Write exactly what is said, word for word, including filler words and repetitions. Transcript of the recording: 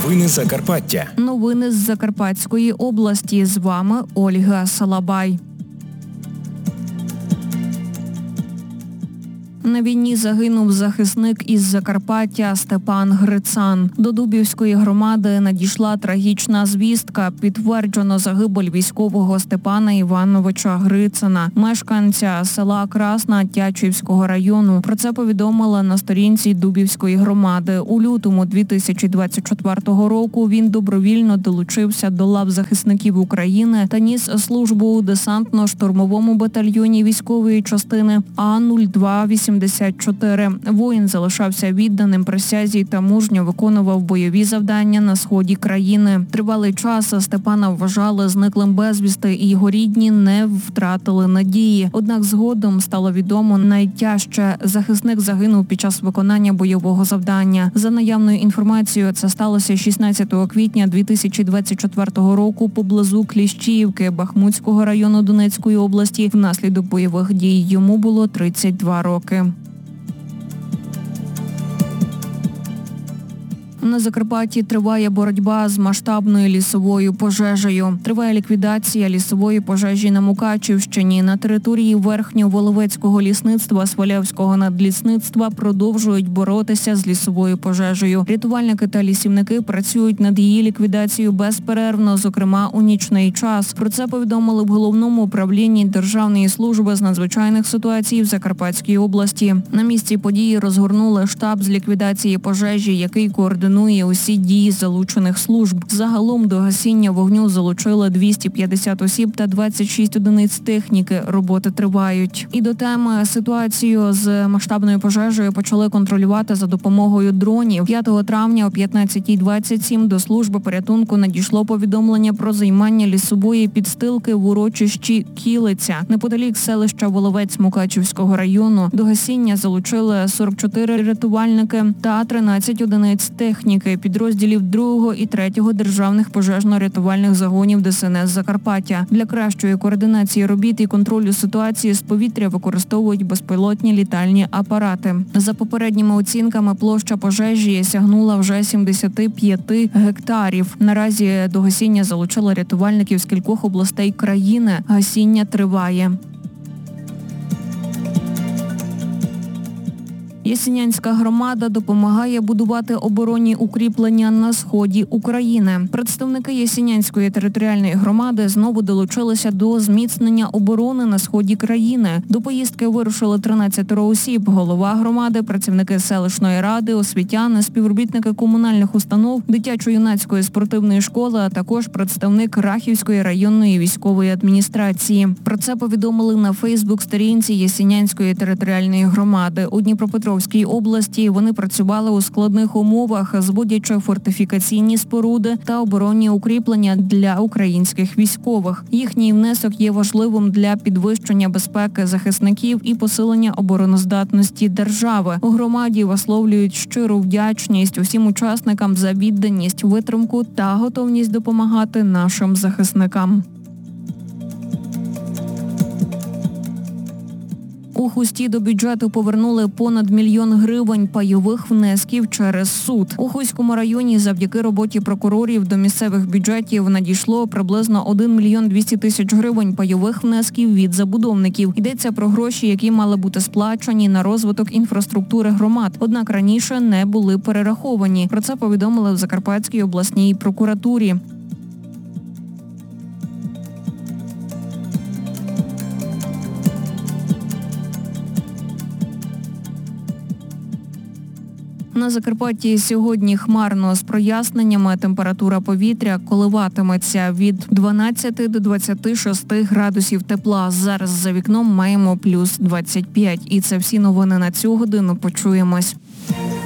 Новини Закарпаття. Новини з Закарпатської області. З вами Ольга Салабай. На війні загинув захисник із Закарпаття Степан Грицан. До Дубівської громади надійшла трагічна звістка. Підтверджено загибель військового Степана Івановича Грицана, мешканця села Красна Тячівського району. Про це повідомили на сторінці Дубівської громади. У лютому дві тисячі двадцять четвертого року він добровільно долучився до лав захисників України та ніс службу у десантно-штурмовому батальйоні військової частини А нуль два вісімдесят чотири. Воїн залишався відданим присязі та мужньо виконував бойові завдання на сході країни. Тривалий час Степана вважали зниклим безвісти, і його рідні не втратили надії. Однак згодом стало відомо найтяжче. Захисник загинув під час виконання бойового завдання. За наявною інформацією, це сталося шістнадцятого квітня дві тисячі двадцять четвертого року поблизу Кліщіївки Бахмутського району Донецької області внаслідок бойових дій. Йому було тридцять два роки. На Закарпатті триває боротьба з масштабною лісовою пожежею. Триває ліквідація лісової пожежі на Мукачівщині. На території Верхньоволовецького лісництва Свалявського надлісництва продовжують боротися з лісовою пожежею. Рятувальники та лісівники працюють над її ліквідацією безперервно, зокрема у нічний час. Про це повідомили в Головному управлінні Державної служби з надзвичайних ситуацій в Закарпатській області. На місці події розгорнули штаб з ліквідації пожежі, який координує усі дії залучених служб. Загалом до гасіння вогню залучили двісті п'ятдесят осіб та двадцять шість одиниць техніки. Роботи тривають. І до теми ситуацію з масштабною пожежею почали контролювати за допомогою дронів. п'ятого травня о п'ятнадцятій двадцять сім до служби порятунку надійшло повідомлення про займання лісової підстилки в урочищі Кілиця, неподалік селища Воловець Мукачівського району. До гасіння залучили сорок чотири рятувальники та тринадцять одиниць техніки. Підрозділів другого і третього державних пожежно-рятувальних загонів Де Ес Ен Ес Закарпаття. Для кращої координації робіт і контролю ситуації з повітря використовують безпілотні літальні апарати. За попередніми оцінками, площа пожежі сягнула вже сімдесят п'ять гектарів. Наразі до гасіння залучили рятувальників з кількох областей країни. Гасіння триває. Ясінянська громада допомагає будувати оборонні укріплення на сході України. Представники Ясінянської територіальної громади знову долучилися до зміцнення оборони на сході країни. До поїздки вирушили тринадцять осіб. Голова громади, працівники селищної ради, освітяни, співробітники комунальних установ, дитячо-юнацької спортивної школи, а також представник Рахівської районної військової адміністрації. Про це повідомили на Фейсбук-сторінці Ясінянської територіальної громади. У Дніпропетровській В області вони працювали у складних умовах, зводячи фортифікаційні споруди та оборонні укріплення для українських військових. Їхній внесок є важливим для підвищення безпеки захисників і посилення обороноздатності держави. У громаді висловлюють щиру вдячність усім учасникам за відданість, витримку та готовність допомагати нашим захисникам. У Хусті до бюджету повернули понад мільйон гривень пайових внесків через суд. У Хуському районі завдяки роботі прокурорів до місцевих бюджетів надійшло приблизно один мільйон двісті тисяч гривень пайових внесків від забудовників. Йдеться про гроші, які мали бути сплачені на розвиток інфраструктури громад, однак раніше не були перераховані. Про це повідомили в Закарпатській обласній прокуратурі. На Закарпатті сьогодні хмарно з проясненнями. Температура повітря коливатиметься від дванадцяти до двадцяти шести градусів тепла. Зараз за вікном маємо плюс двадцять п'ять. І це всі новини на цю годину. Почуємось.